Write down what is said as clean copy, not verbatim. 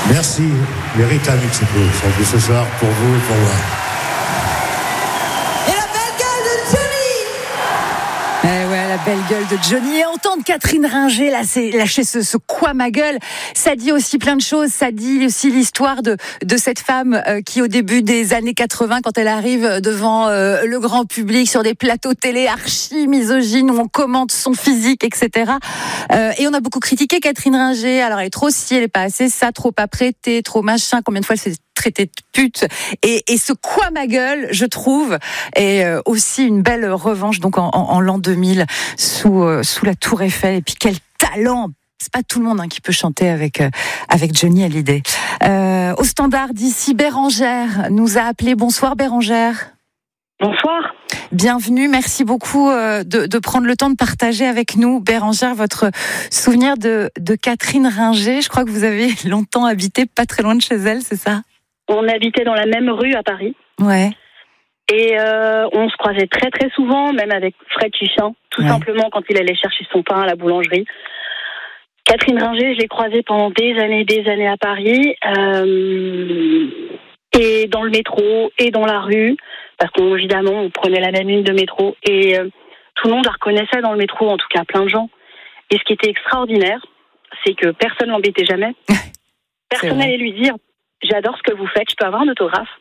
Merci, Mérita Mixico, sont ce soir pour vous et pour moi. Et la belle gueule de Johnny. Eh ouais, la belle gueule de Johnny. Et entendre Catherine Ringer lâcher ce quoi ma gueule, ça dit aussi plein de choses. Ça dit aussi l'histoire de cette femme qui, au début des années 80, quand elle arrive devant le grand public sur des plateaux télé archi misogynes où on commente son physique, etc. Et on a beaucoup critiqué Catherine Ringer. Alors elle est trop ci, elle est pas assez ça, trop apprêtée, trop machin. Combien de fois elle s'est traitée de pute. Et ce quoi ma gueule, je trouve, est aussi une belle revanche. Donc en l'an 2000 sous la Tour Eiffel. Et puis quel talent! C'est pas tout le monde qui peut chanter avec Johnny Hallyday. Au standard d'ici, Bérangère nous a appelé. Bonsoir Bérangère. Bonsoir. Bienvenue, merci beaucoup de prendre le temps de partager avec nous, Bérangère, votre souvenir de Catherine Ringer. Je crois que vous avez longtemps habité pas très loin de chez elle, c'est ça? On habitait dans la même rue à Paris. Ouais. Et on se croisait très très souvent, même avec Fred Chichin, tout simplement quand il allait chercher son pain à la boulangerie. Catherine Ringer, je l'ai croisée pendant des années à Paris, et dans le métro, et dans la rue, parce qu'évidemment, on prenait la même ligne de métro, et tout le monde la reconnaissait dans le métro, en tout cas plein de gens. Et ce qui était extraordinaire, c'est que personne l'embêtait jamais. Personne n'allait lui dire « J'adore ce que vous faites, je peux avoir un autographe ?»